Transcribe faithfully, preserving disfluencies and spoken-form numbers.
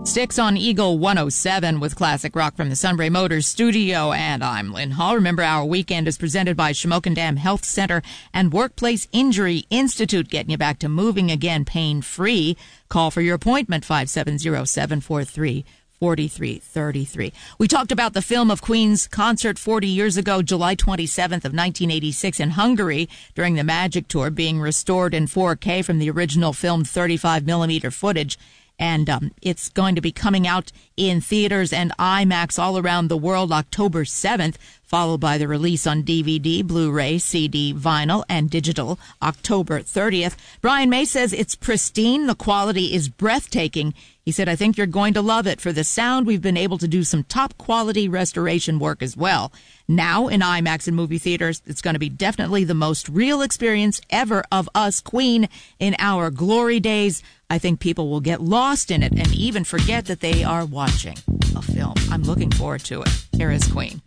Sticks on Eagle one oh seven with classic rock from the Sunbury Motors studio, and I'm Lynn Hall. Remember, our weekend is presented by Shamokin Dam Health Center and Workplace Injury Institute, getting you back to moving again pain-free. Call for your appointment, five seven zero, seven four three, four three three three. We talked about the film of Queen's concert forty years ago, July twenty-seventh of nineteen eighty-six in Hungary during the Magic Tour, being restored in four K from the original filmed thirty-five millimeter footage. And um, it's going to be coming out in theaters and IMAX all around the world October seventh, followed by the release on D V D, Blu-ray, C D, vinyl, and digital October thirtieth. Brian May says it's pristine. The quality is breathtaking. He said, I think you're going to love it. For the sound, we've been able to do some top-quality restoration work as well. Now, in IMAX and movie theaters, it's going to be definitely the most real experience ever of us, Queen, in our glory days. I think people will get lost in it and even forget that they are watching a film. I'm looking forward to it. Here is Queen.